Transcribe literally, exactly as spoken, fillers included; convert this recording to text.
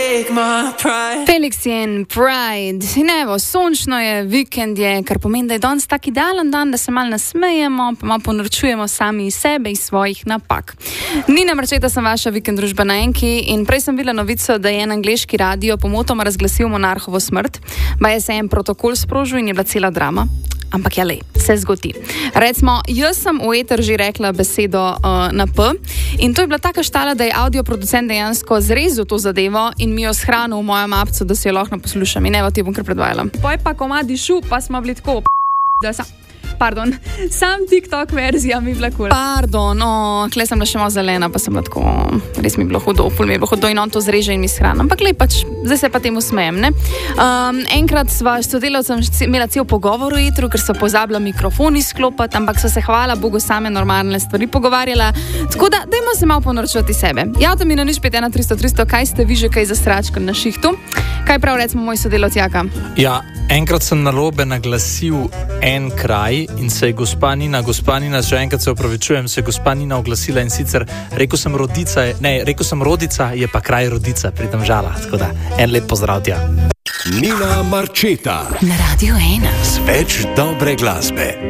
Felix in Pride. In evo, sončno je, vikend je, kar pomeni, da je danes tak idealen dan, da se malo nasmejemo, pa malo ponorčujemo sami iz sebe, iz svojih napak. Nina Marčeta, sem vaša vikend družba na Enki in prej sem videla novico, da je en angleški radio pomotoma razglasil monarhovo smrt. Baje se je en protokol sprožil in je bila cela drama. Ampak ja, lej, se zgodi. Recimo, jaz sem v eter že rekla besedo uh, na P in to je bila taka štala, da je audioproducent dejansko zrezal to zadevo in mi jo shranil v mojem apcu, da se jo lahko poslušam. In evo, ti bom kar predvajala. Poj pa komadi šu, pa smo bili tako, da sam... Pardon, sam TikTok verzija mi je bila kul. Pardon, no, kle sem bila še malo zelena, pa sem bila tako, res mi je bilo hudo, ful mi je bilo hudo in on to zreže in mi shranim. Ampak lej, pač, zdaj se pa temu smejem, ne? Um, enkrat sva s sodelavcem imela cel pogovor v etru, ker so pozabila mikrofon izklopiti, ampak so se hvala Bogu same normalne stvari pogovarjala. Tako da, dajmo se malo ponorčati sebe. Javite mi na nič pet ena tristo tristo, kaj ste vi že kaj zastračkali na šihtu? Kaj prav recimo moj sodelavc Jaka? Ja, enkrat sem narobe naglasil en kraj in se je gospa Nina, gospa Nina, že enkrat se opravičujem, se je gospa Nina oglasila in sicer rekel sem rodica, ne, rekel sem rodica, je pa kraj Rodica pri Domžalah, tako da en lep pozdrav tja. Nina Marčeta na Radio ena. Z več dobre glasbe.